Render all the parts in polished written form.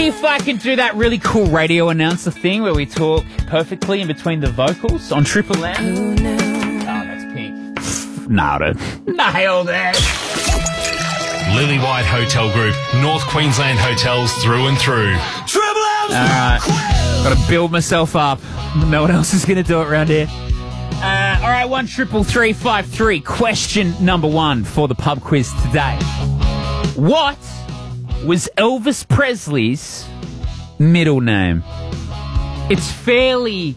see if I can do that really cool radio announcer thing where we talk perfectly in between the vocals on Triple M. Oh, that's Pink. Nailed it. Nailed it. Lily White Hotel Group, North Queensland hotels through and through. Triple M's. All right. Got to build myself up. No one else is going to do it around here. All right, 133353. Question number 1 for the pub quiz today. What was Elvis Presley's middle name? It's fairly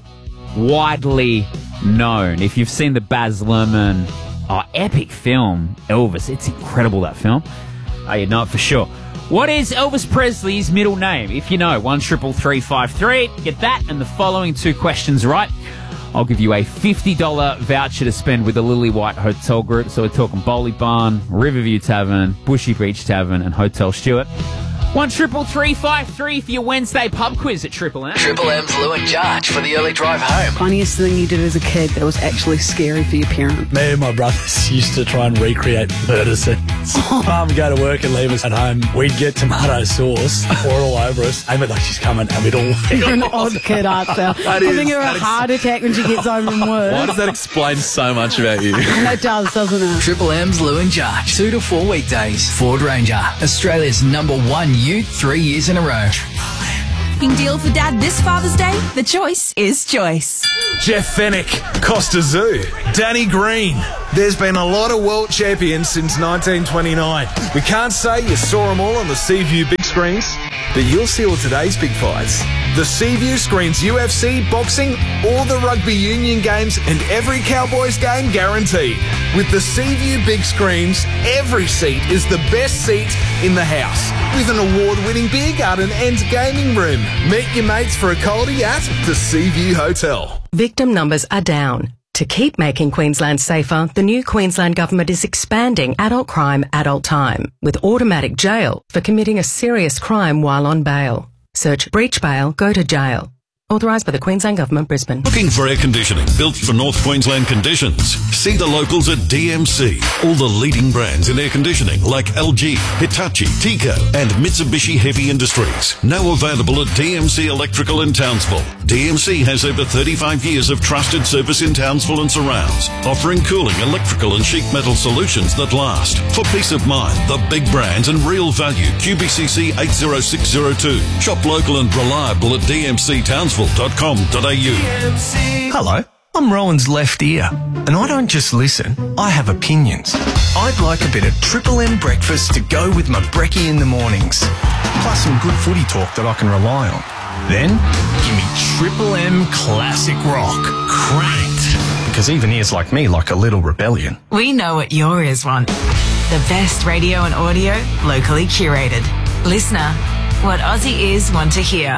widely known. If you've seen the Baz Luhrmann epic film, Elvis, it's incredible, that film. You know it for sure. What is Elvis Presley's middle name? If you know, 133353. Get that and the following 2 questions right. I'll give you a $50 voucher to spend with the Lily White Hotel Group. So we're talking Bowley Barn, Riverview Tavern, Bushy Beach Tavern, and Hotel Stewart. 133353 for your Wednesday pub quiz at Triple M. Triple M's Lou and Jarch for the early drive home. Funniest thing you did as a kid that was actually scary for your parents? Me and my brothers used to try and recreate murder scenes. Mum would go to work and leave us at home. We'd get tomato sauce, pour it all over us. Amy would like, she's coming, and we'd all... You're an odd kid, aren't you? Giving her a heart attack when she gets home from work. Why does that explain so much about you? It does, doesn't it? Triple M's Lou and Jarch. 2 to 4 weekdays. Ford Ranger, Australia's #1 ute 3 years in a row. Deal for Dad this Father's Day? The choice is choice. Jeff Fennick, Costa Zoo, Danny Green. There's been a lot of world champions since 1929. We can't say you saw them all on the Seaview big screens, but you'll see all today's big fights. The Seaview screens UFC, boxing, all the rugby union games, and every Cowboys game guaranteed. With the Seaview big screens, every seat is the best seat in the house, with an award-winning beer garden and gaming room. Meet your mates for a coldie at the Seaview Hotel. Victim numbers are down. To keep making Queensland safer, the new Queensland Government is expanding adult crime, adult time, with automatic jail for committing a serious crime while on bail. Search breach bail, go to jail. Authorised by the Queensland Government, Brisbane. Looking for air conditioning built for North Queensland conditions? See the locals at DMC. All the leading brands in air conditioning like LG, Hitachi, Tico and Mitsubishi Heavy Industries. Now available at DMC Electrical in Townsville. DMC has over 35 years of trusted service in Townsville and surrounds, offering cooling, electrical and sheet metal solutions that last. For peace of mind, the big brands and real value. QBCC 80602. Shop local and reliable at dmctownsville.com.au. Hello, I'm Rowan's left ear, and I don't just listen, I have opinions. I'd like a bit of Triple M breakfast to go with my brekkie in the mornings, plus some good footy talk that I can rely on. Then, give me Triple M Classic Rock, cranked, because even ears like me like a little rebellion. We know what your ears want. The best radio and audio, locally curated. Listener, what Aussie ears want to hear.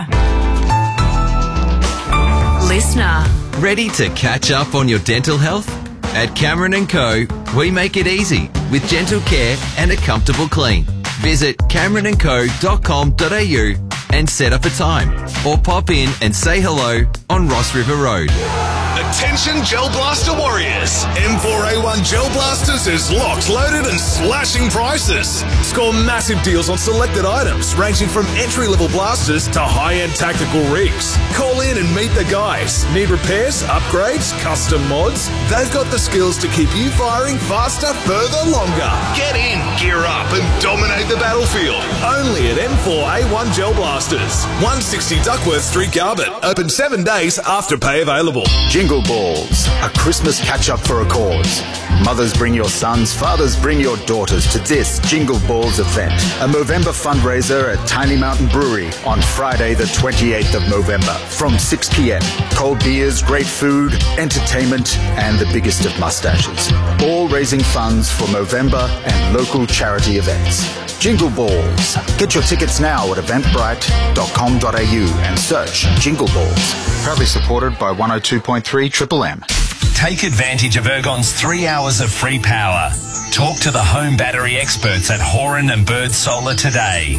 Listener. Ready to catch up on your dental health? At Cameron & Co, we make it easy with gentle care and a comfortable clean. Visit cameronandco.com.au and set up a time, or pop in and say hello on Ross River Road. Attention Gel Blaster warriors! M4A1 Gel Blasters is locked, loaded and slashing prices. Score massive deals on selected items ranging from entry-level blasters to high-end tactical rigs. Call in and meet the guys. Need repairs, upgrades, custom mods? They've got the skills to keep you firing faster, further, longer. Get in, gear up and dominate the battlefield. Only at M4A1 Gel Blasters. 160 Duckworth Street, Garbutt. Open 7 days after pay available. Jingle Balls, a Christmas catch-up for a cause. Mothers bring your sons, fathers bring your daughters to this Jingle Balls event, a Movember fundraiser at Tiny Mountain Brewery on Friday the 28th of November from 6 p.m. Cold beers, great food, entertainment and the biggest of mustaches. All raising funds for Movember and local charity events. Jingle Balls. Get your tickets now at eventbrite.com.au and search Jingle Balls. Proudly supported by 102.3 Triple M. Take advantage of Ergon's 3 hours of free power. Talk to the home battery experts at Horan and Bird Solar today.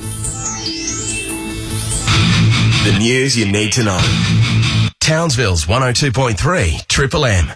The news you need to know. Townsville's 102.3 Triple M.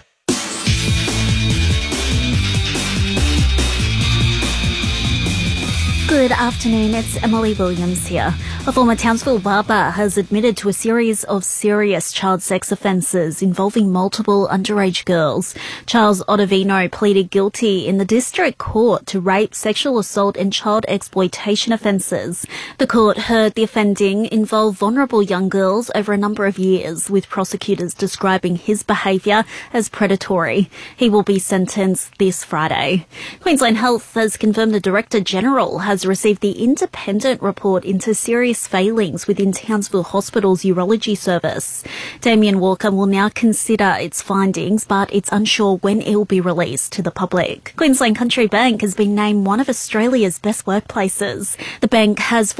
Good afternoon, it's Emily Williams here. A former Townsville barber has admitted to a series of serious child sex offences involving multiple underage girls. Charles Ottavino pleaded guilty in the district court to rape, sexual assault and child exploitation offences. The court heard the offending involved vulnerable young girls over a number of years, with prosecutors describing his behaviour as predatory. He will be sentenced this Friday. Queensland Health has confirmed the Director-General has received the independent report into serious failings within Townsville Hospital's urology service. Damien Walker will now consider its findings, but it's unsure when it will be released to the public. Queensland Country Bank has been named one of Australia's best workplaces. The bank has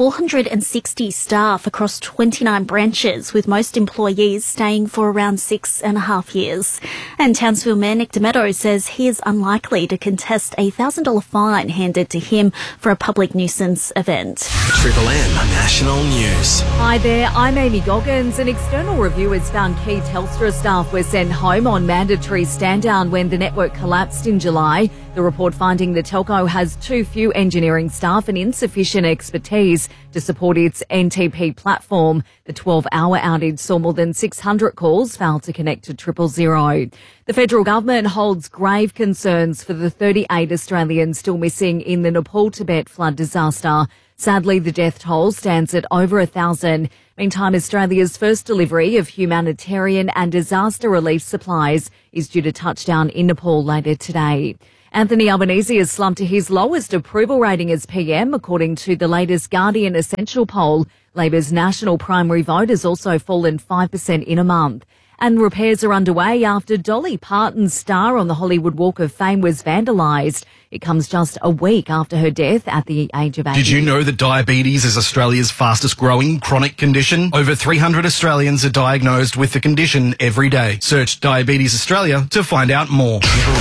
460 staff across 29 branches, with most employees staying for around 6.5 years. And Townsville Mayor Nick Demeto says he is unlikely to contest a $1,000 fine handed to him for a public nuisance event. Triple M National News. Hi there, I'm Amy Goggins. An external review has found key Telstra staff were sent home on mandatory stand-down when the network collapsed in July. The report finding the telco has too few engineering staff and insufficient expertise to support its NTP platform. The 12-hour outage saw more than 600 calls fail to connect to 000. The federal government holds grave concerns for the 38 Australians still missing in the Nepal-Tibet flood disaster. Sadly, the death toll stands at over 1,000. Meantime, Australia's first delivery of humanitarian and disaster relief supplies is due to touch down in Nepal later today. Anthony Albanese has slumped to his lowest approval rating as PM, according to the latest Guardian Essential poll. Labor's national primary vote has also fallen 5% in a month. And repairs are underway after Dolly Parton's star on the Hollywood Walk of Fame was vandalised. It comes just a week after her death at the age of 80. Did you know that diabetes is Australia's fastest growing chronic condition? Over 300 Australians are diagnosed with the condition every day. Search Diabetes Australia to find out more.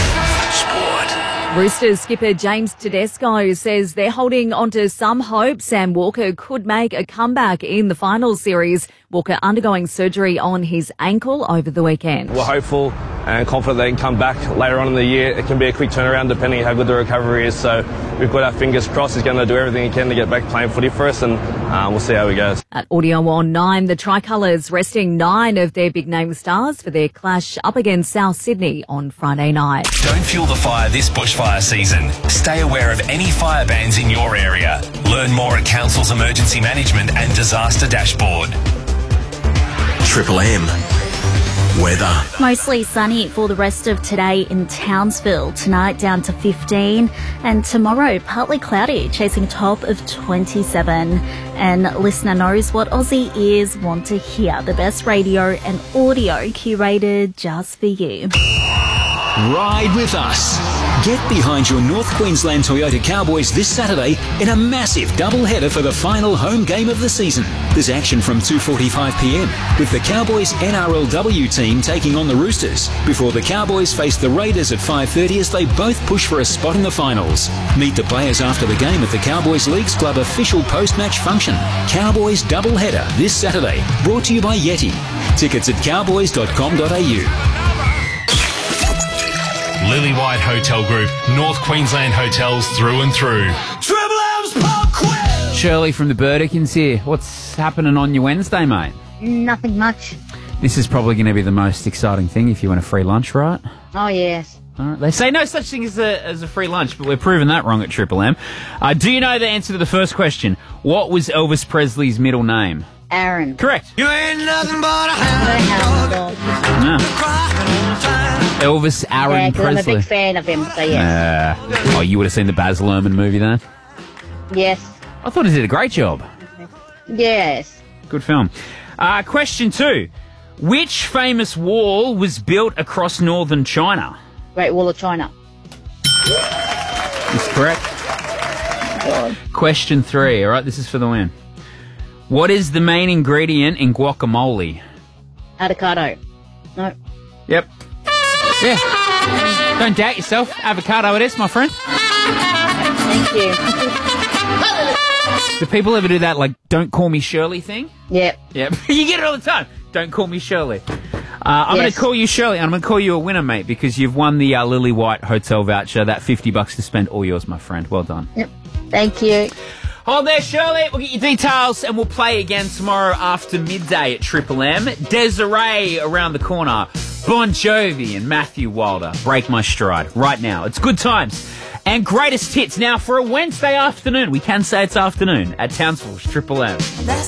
Roosters skipper James Tedesco says they're holding onto some hope Sam Walker could make a comeback in the final series. Walker undergoing surgery on his ankle over the weekend. We're hopeful and confident they can come back later on in the year. It can be a quick turnaround depending on how good the recovery is. So we've got our fingers crossed. He's going to do everything he can to get back playing footy for us, and we'll see how he goes. At Audio on 9, the Tricolours resting 9 of their big-name stars for their clash up against South Sydney on Friday night. Don't fuel the fire this bushfire season. Stay aware of any fire bans in your area. Learn more at Council's Emergency Management and Disaster Dashboard. Triple M weather. Mostly sunny for the rest of today in Townsville. Tonight down to 15, and tomorrow partly cloudy, chasing a top of 27. And listener knows what Aussie ears want to hear. The best radio and audio curated just for you. Ride with us. Get behind your North Queensland Toyota Cowboys this Saturday in a massive doubleheader for the final home game of the season. There's action from 2:45pm with the Cowboys NRLW team taking on the Roosters before the Cowboys face the Raiders at 5:30 as they both push for a spot in the finals. Meet the players after the game at the Cowboys Leagues Club official post-match function. Cowboys doubleheader this Saturday. Brought to you by Yeti. Tickets at cowboys.com.au. Lily White Hotel Group, North Queensland hotels through and through. Triple M's Pub Quiz! Shirley from the Burdicans here. What's happening on your Wednesday, mate? Nothing much. This is probably going to be the most exciting thing if you want a free lunch, right? Oh, yes. All right. They say no such thing as a free lunch, but we're proving that wrong at Triple M. Do you know the answer to the first question? What was Elvis Presley's middle name? Aaron. Correct. You ain't nothing but a hound dog. No. Elvis Aaron Presley. I'm a big fan of him, so yes. Oh, you would have seen the Baz Luhrmann movie then? Yes. I thought he did a great job. Yes. Good film. Question 2. Which famous wall was built across northern China? Great Wall of China. That's correct. God. Question 3. All right, this is for the win. What is the main ingredient in guacamole? Avocado. No. Yep. Yeah. Don't doubt yourself. Avocado it is, my friend. Thank you. Do people ever do that, like, don't call me Shirley thing? Yep. Yep. You get it all the time. Don't call me Shirley. I'm going to call you Shirley, and I'm going to call you a winner, mate, because you've won the Lily White hotel voucher. That $50 to spend, all yours, my friend. Well done. Yep. Thank you. Hold there, Shirley. We'll get your details and we'll play again tomorrow after midday at Triple M. Desiree around the corner. Bon Jovi and Matthew Wilder. Break My Stride right now. It's good times. And greatest hits now for a Wednesday afternoon. We can say it's afternoon at Townsville's Triple M.